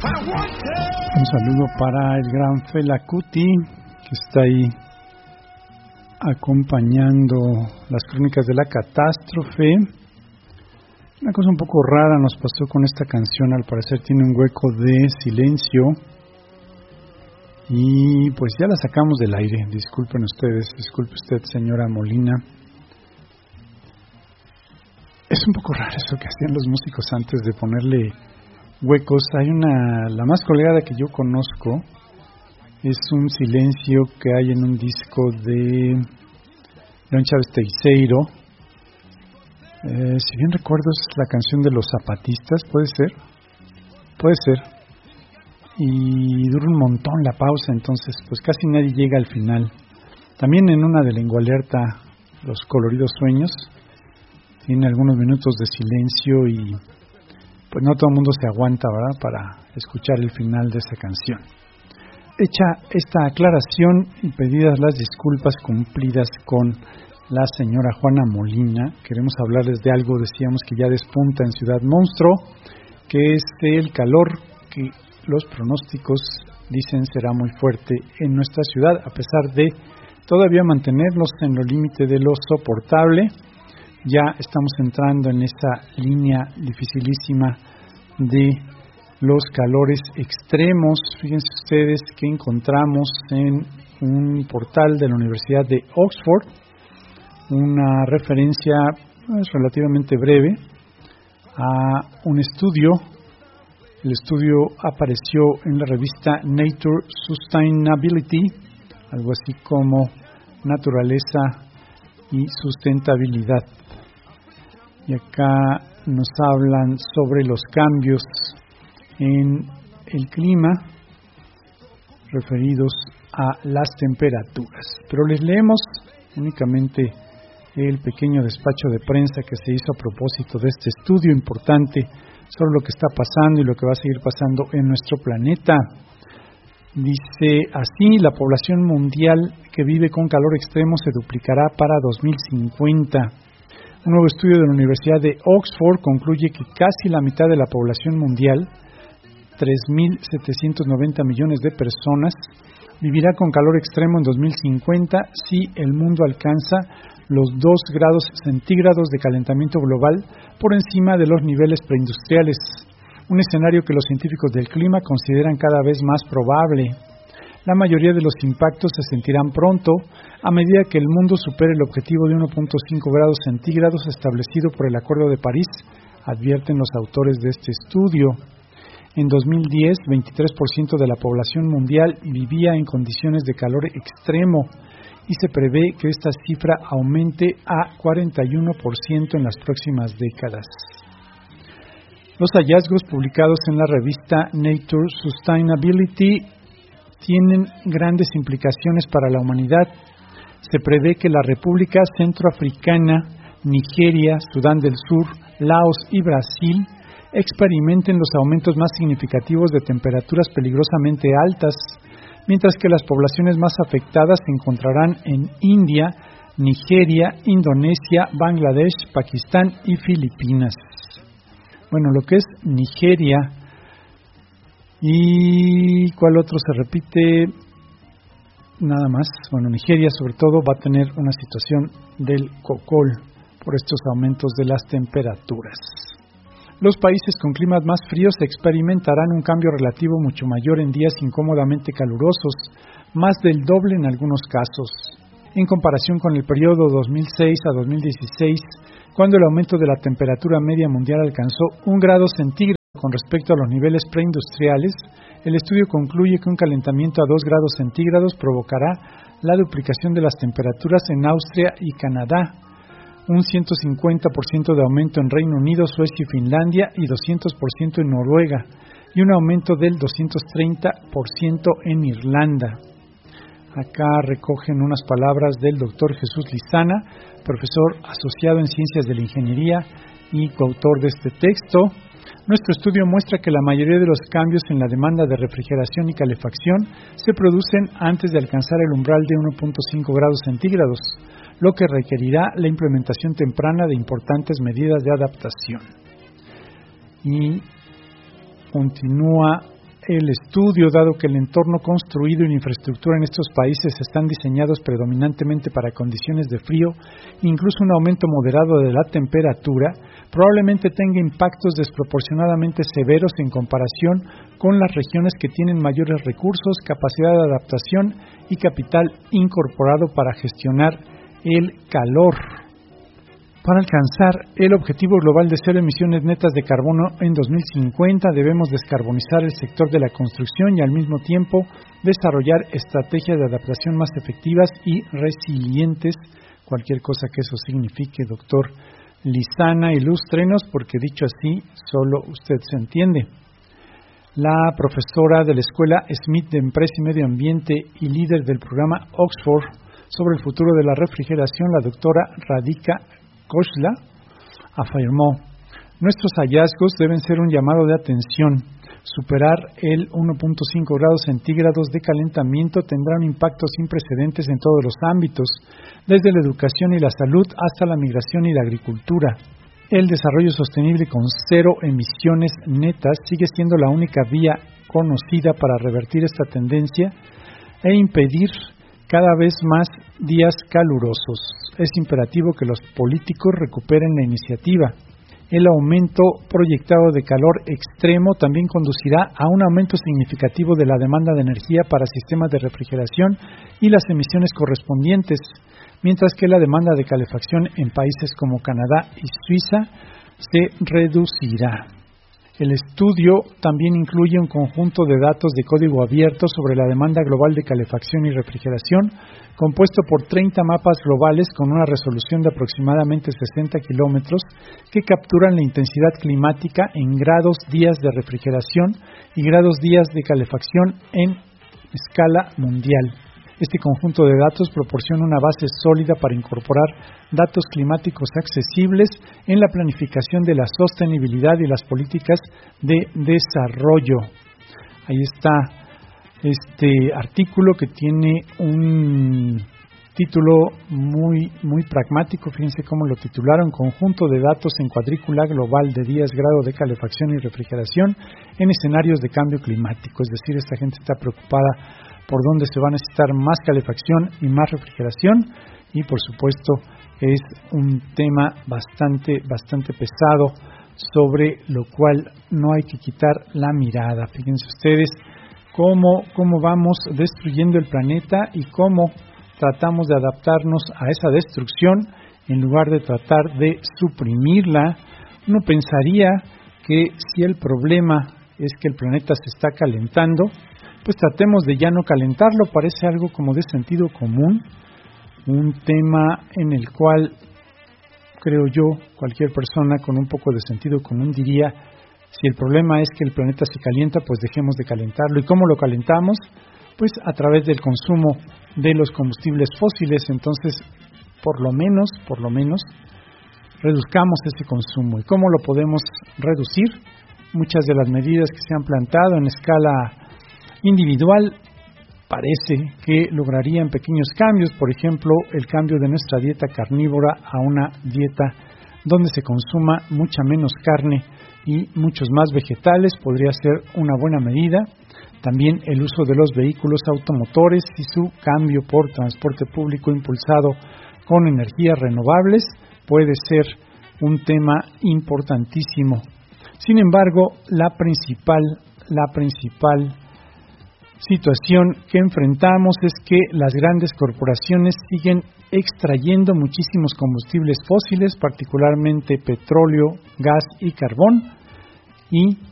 Un saludo para el gran Fela Kuti, que está ahí acompañando las crónicas de la catástrofe. Una cosa un poco rara nos pasó con esta canción, al parecer tiene un hueco de silencio y pues ya la sacamos del aire. Disculpe usted, señora Molina. Es un poco raro eso que hacían los músicos antes de ponerle huecos. La más colgada que yo conozco es un silencio que hay en un disco de León Chávez Teixeiro. Si bien recuerdo, es la canción de Los Zapatistas, ¿puede ser? Y dura un montón la pausa, entonces pues casi nadie llega al final. También en una de Lengua Alerta, Los Coloridos Sueños, tiene algunos minutos de silencio y pues no todo el mundo se aguanta, ¿verdad?, para escuchar el final de esa canción. Hecha esta aclaración y pedidas las disculpas cumplidas con la señora Juana Molina, queremos hablarles de algo, decíamos, que ya despunta en Ciudad Monstruo, que es el calor que los pronósticos dicen será muy fuerte en nuestra ciudad, a pesar de todavía mantenernos en lo límite de lo soportable. Ya estamos entrando en esa línea dificilísima de los calores extremos. Fíjense ustedes que encontramos en un portal de la Universidad de Oxford una referencia relativamente breve a un estudio. El estudio apareció en la revista Nature Sustainability, algo así como Naturaleza y Sustentabilidad. Y acá nos hablan sobre los cambios en el clima referidos a las temperaturas. Pero les leemos únicamente el pequeño despacho de prensa que se hizo a propósito de este estudio importante sobre lo que está pasando y lo que va a seguir pasando en nuestro planeta. Dice así: la población mundial que vive con calor extremo se duplicará para 2050. Un nuevo estudio de la Universidad de Oxford concluye que casi la mitad de la población mundial, 3.790 millones de personas, vivirá con calor extremo en 2050 si el mundo alcanza los 2 grados centígrados de calentamiento global por encima de los niveles preindustriales, un escenario que los científicos del clima consideran cada vez más probable. La mayoría de los impactos se sentirán pronto a medida que el mundo supere el objetivo de 1.5 grados centígrados establecido por el Acuerdo de París, advierten los autores de este estudio. En 2010, 23% de la población mundial vivía en condiciones de calor extremo y se prevé que esta cifra aumente a 41% en las próximas décadas. Los hallazgos publicados en la revista Nature Sustainability tienen grandes implicaciones para la humanidad. Se prevé que la República Centroafricana, Nigeria, Sudán del Sur, Laos y Brasil experimenten los aumentos más significativos de temperaturas peligrosamente altas, mientras que las poblaciones más afectadas se encontrarán en India, Nigeria, Indonesia, Bangladesh, Pakistán y Filipinas. Bueno, lo que es Nigeria y ¿cuál otro se repite? Nada más. Bueno, Nigeria sobre todo va a tener una situación del cocol por estos aumentos de las temperaturas. Los países con climas más fríos experimentarán un cambio relativo mucho mayor en días incómodamente calurosos, más del doble en algunos casos. En comparación con el periodo 2006 a 2016, cuando el aumento de la temperatura media mundial alcanzó 1 grado centígrado con respecto a los niveles preindustriales, el estudio concluye que un calentamiento a 2 grados centígrados provocará la duplicación de las temperaturas en Austria y Canadá, un 150% de aumento en Reino Unido, Suecia y Finlandia y 200% en Noruega, y un aumento del 230% en Irlanda. Acá recogen unas palabras del doctor Jesús Lizana, profesor asociado en Ciencias de la Ingeniería y coautor de este texto. Nuestro estudio muestra que la mayoría de los cambios en la demanda de refrigeración y calefacción se producen antes de alcanzar el umbral de 1.5 grados centígrados, lo que requerirá la implementación temprana de importantes medidas de adaptación. Y continúa el estudio, dado que el entorno construido y la infraestructura en estos países están diseñados predominantemente para condiciones de frío, incluso un aumento moderado de la temperatura probablemente tenga impactos desproporcionadamente severos en comparación con las regiones que tienen mayores recursos, capacidad de adaptación y capital incorporado para gestionar el calor. Para alcanzar el objetivo global de cero emisiones netas de carbono en 2050, debemos descarbonizar el sector de la construcción y al mismo tiempo desarrollar estrategias de adaptación más efectivas y resilientes, cualquier cosa que eso signifique, doctor Lizana, ilústrenos, porque dicho así, solo usted se entiende. La profesora de la Escuela Smith de Empresa y Medio Ambiente y líder del programa Oxford sobre el futuro de la refrigeración, la doctora Radhika Khosla, afirmó: nuestros hallazgos deben ser un llamado de atención. Superar el 1.5 grados centígrados de calentamiento tendrá un impacto sin precedentes en todos los ámbitos, desde la educación y la salud hasta la migración y la agricultura. El desarrollo sostenible con cero emisiones netas sigue siendo la única vía conocida para revertir esta tendencia e impedir cada vez más días calurosos. Es imperativo que los políticos recuperen la iniciativa. El aumento proyectado de calor extremo también conducirá a un aumento significativo de la demanda de energía para sistemas de refrigeración y las emisiones correspondientes, mientras que la demanda de calefacción en países como Canadá y Suiza se reducirá. El estudio también incluye un conjunto de datos de código abierto sobre la demanda global de calefacción y refrigeración, compuesto por 30 mapas globales con una resolución de aproximadamente 60 kilómetros que capturan la intensidad climática en grados días de refrigeración y grados días de calefacción en escala mundial. Este conjunto de datos proporciona una base sólida para incorporar datos climáticos accesibles en la planificación de la sostenibilidad y las políticas de desarrollo. Ahí está este artículo que tiene un título muy pragmático. Fíjense cómo lo titularon: Conjunto de datos en cuadrícula global de días, grado de calefacción y refrigeración en escenarios de cambio climático. Es decir, esta gente está preocupada por dónde se va a necesitar más calefacción y más refrigeración, y por supuesto es un tema bastante pesado, sobre lo cual no hay que quitar la mirada. Fíjense ustedes cómo vamos destruyendo el planeta y cómo tratamos de adaptarnos a esa destrucción en lugar de tratar de suprimirla. Uno pensaría que si el problema es que el planeta se está calentando, pues tratemos de ya no calentarlo. Parece algo como de sentido común, un tema en el cual, creo yo, cualquier persona con un poco de sentido común diría: si el problema es que el planeta se calienta, pues dejemos de calentarlo. ¿Y cómo lo calentamos? Pues a través del consumo de los combustibles fósiles. Entonces, por lo menos, reduzcamos ese consumo. ¿Y cómo lo podemos reducir? Muchas de las medidas que se han plantado en escala individual parece que lograrían pequeños cambios. Por ejemplo, el cambio de nuestra dieta carnívora a una dieta donde se consuma mucha menos carne y muchos más vegetales podría ser una buena medida. También el uso de los vehículos automotores y su cambio por transporte público impulsado con energías renovables puede ser un tema importantísimo. Sin embargo, la principal situación que enfrentamos es que las grandes corporaciones siguen extrayendo muchísimos combustibles fósiles, particularmente petróleo, gas y carbón, y